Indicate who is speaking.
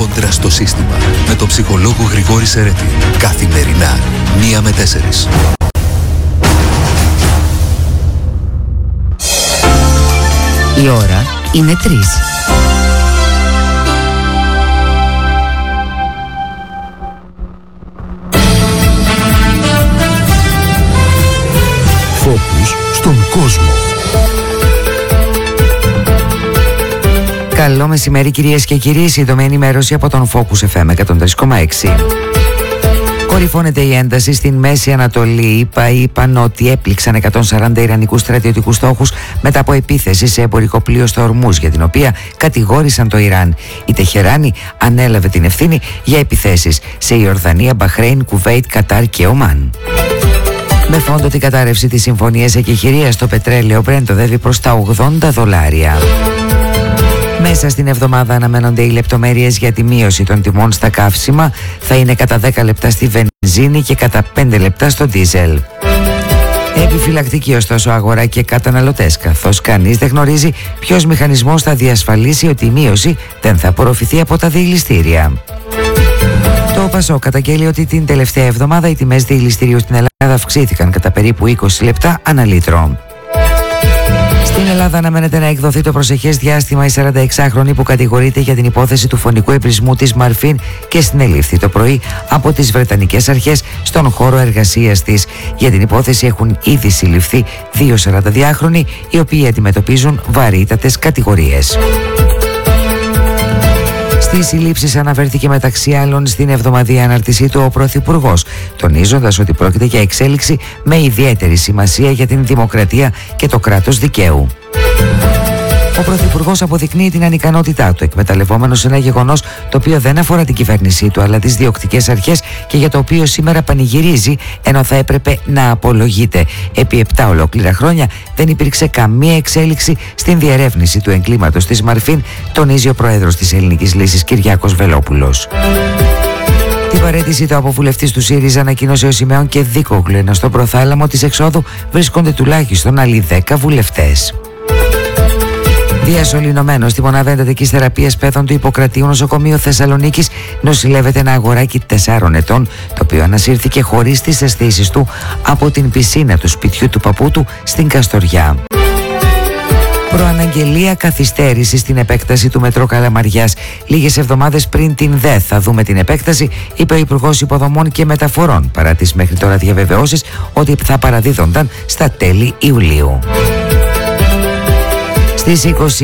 Speaker 1: Κόντρα στο σύστημα με τον ψυχολόγο Γρηγόρη Σερέτη. Καθημερινά 1 με 4.
Speaker 2: Η ώρα είναι 3.
Speaker 1: Φόκους στον κόσμο.
Speaker 2: Καλό μεσημέρι κυρίες και κύριοι, σύντομη ενημέρωση από τον Focus FM 103,6. Κορυφώνεται η ένταση στην Μέση Ανατολή. Είπαν ότι έπληξαν 140 ιρανικούς στρατιωτικούς στόχους μετά από επίθεση σε εμπορικό πλοίο στο Ορμούζ, για την οποία κατηγόρησαν το Ιράν. Η Τεχεράνη ανέλαβε την ευθύνη για επιθέσεις σε Ιορδανία, Μπαχρέιν, Κουβέιτ, Κατάρ και Ομάν. Με φόντο την κατάρρευση της συμφωνίας εκεχηρίας, το πετρέλαιο Brent οδεύει προς τα $80. Μέσα στην εβδομάδα αναμένονται οι λεπτομέρειες για τη μείωση των τιμών στα καύσιμα. Θα είναι κατά 10 λεπτά στη βενζίνη και κατά 5 λεπτά στο ντίζελ. Επιφυλακτική ωστόσο αγορά και καταναλωτές, καθώς κανείς δεν γνωρίζει ποιος μηχανισμός θα διασφαλίσει ότι η μείωση δεν θα απορροφηθεί από τα διηληστήρια. Το ΠΑΣΟΚ καταγγέλει ότι την τελευταία εβδομάδα οι τιμές διηληστηρίου στην Ελλάδα αυξήθηκαν κατά περίπου 20 λεπτά ανά λίτρο. Στην Ελλάδα αναμένεται να εκδοθεί το προσεχές διάστημα η 46χρονη που κατηγορείται για την υπόθεση του φωνικού εμπρισμού της Μαρφίν και συνελήφθη το πρωί από τις Βρετανικές αρχές στον χώρο εργασίας της. Για την υπόθεση έχουν ήδη συλληφθεί 2 42χρονοι, οι οποίοι αντιμετωπίζουν βαρύτατες κατηγορίες. Στις συλλήψεις αναφέρθηκε μεταξύ άλλων στην εβδομαδιαία ανάρτησή του ο Πρωθυπουργός, τονίζοντας ότι πρόκειται για εξέλιξη με ιδιαίτερη σημασία για την δημοκρατία και το κράτος δικαίου. Ο Πρωθυπουργός αποδεικνύει την ανικανότητά του, εκμεταλλευόμενος ένα γεγονός το οποίο δεν αφορά την κυβέρνησή του αλλά τις διοκτικές αρχές και για το οποίο σήμερα πανηγυρίζει, ενώ θα έπρεπε να απολογείται. Επί 7 ολόκληρα χρόνια δεν υπήρξε καμία εξέλιξη στην διερεύνηση του εγκλήματος της Μαρφίν, τονίζει ο Πρόεδρος της Ελληνικής Λύσης Κυριάκος Βελόπουλος. Την παραίτηση του από βουλευτής του ΣΥΡΙΖΑ ανακοίνωσε ο Σιμεών και Δίκογλου, ενώ στον προθάλαμο της εξόδου βρίσκονται τουλάχιστον άλλοι 10 βουλευτές. Διασωληνωμένο στη μονάδα εντατικής θεραπείας παιδών του Ιπποκρατίου Νοσοκομείου Θεσσαλονίκης νοσηλεύεται ένα αγοράκι 4 ετών, το οποίο ανασύρθηκε χωρίς τις αισθήσεις του από την πισίνα του σπιτιού του παππού του στην Καστοριά. Προαναγγελία καθυστέρηση στην επέκταση του μετρό Καλαμαριάς. Λίγες εβδομάδες πριν την ΔΕ θα δούμε την επέκταση, είπε ο Υπουργός Υποδομών και Μεταφορών, παρά τις μέχρι τώρα διαβεβαιώσεις ότι θα παραδίδονταν στα τέλη Ιουλίου. Στις 20